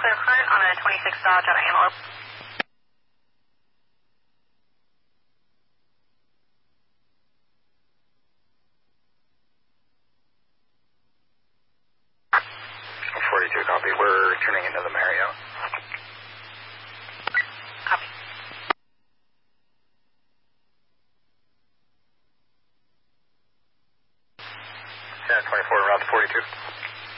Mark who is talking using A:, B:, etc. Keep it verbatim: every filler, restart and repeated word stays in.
A: clear current on a twenty-six Dodge out of Antelope.
B: forty-two, copy. We're turning into the Marriott.
A: Copy.
B: Yeah, twenty-four, route to forty-two.